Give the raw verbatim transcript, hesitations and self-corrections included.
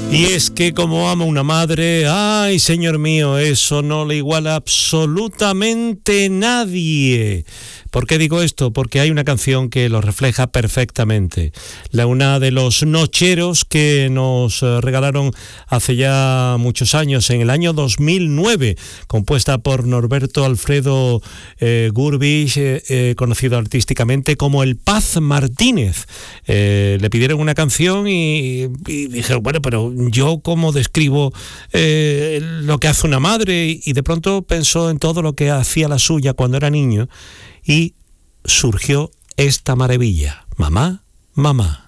Y es que como ama una madre, ay, señor mío, eso no le iguala absolutamente nadie. ¿Por qué digo esto? Porque hay una canción que lo refleja perfectamente. La una de los nocheros que nos regalaron hace ya muchos años, en el año dos mil nueve, compuesta por Norberto Alfredo eh, Gurbich, eh, eh, conocido artísticamente como el Paz Martínez. Eh, le pidieron una canción y, y dije, bueno, pero yo cómo describo eh, lo que hace una madre, y, y de pronto pensó en todo lo que hacía la suya cuando era niño y surgió esta maravilla: mamá, mamá.